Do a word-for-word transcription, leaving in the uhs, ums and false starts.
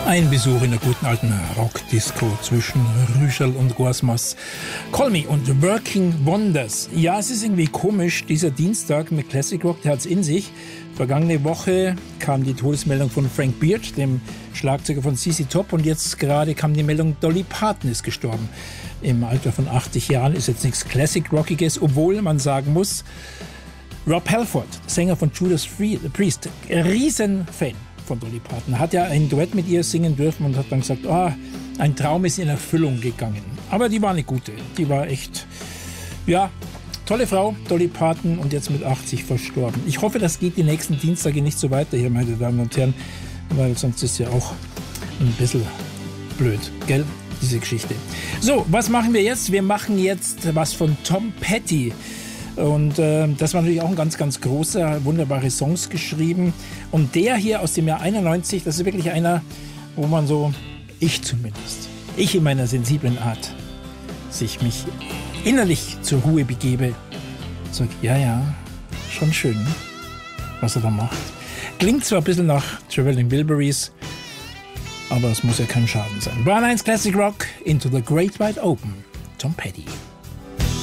Ein Besuch in der guten alten Rockdisco zwischen Rüschel und Gorsmas. Call Me und Working Wonders. Ja, es ist irgendwie komisch, dieser Dienstag mit Classic Rock, der hat's in sich. Vergangene Woche kam die Todesmeldung von Frank Beard, dem Schlagzeuger von C C Top, und jetzt gerade kam die Meldung, Dolly Parton ist gestorben. Im Alter von achtzig Jahren, ist jetzt nichts Classic Rockiges, obwohl man sagen muss, Rob Halford, Sänger von Judas Priest, Riesenfan von Dolly Parton, hat ja ein Duett mit ihr singen dürfen und hat dann gesagt, oh, ein Traum ist in Erfüllung gegangen. Aber die war eine gute, die war echt, ja, tolle Frau, Dolly Parton, und jetzt mit achtzig verstorben. Ich hoffe, das geht die nächsten Dienstage nicht so weiter hier, meine Damen und Herren, weil sonst ist ja auch ein bisschen blöd, gell, diese Geschichte. So, was machen wir jetzt? Wir machen jetzt was von Tom Petty. Und äh, das war natürlich auch ein ganz, ganz großer, wunderbare Songs geschrieben. Und der hier aus dem Jahr einundneunzig, das ist wirklich einer, wo man so, ich zumindest, ich in meiner sensiblen Art, sich mich innerlich zur Ruhe begebe. Sag, ja, ja, schon schön, was er da macht. Klingt zwar ein bisschen nach Traveling Wilburys, aber es muss ja kein Schaden sein. Bayern eins Classic Rock, Into the Great Wide Open, Tom Petty.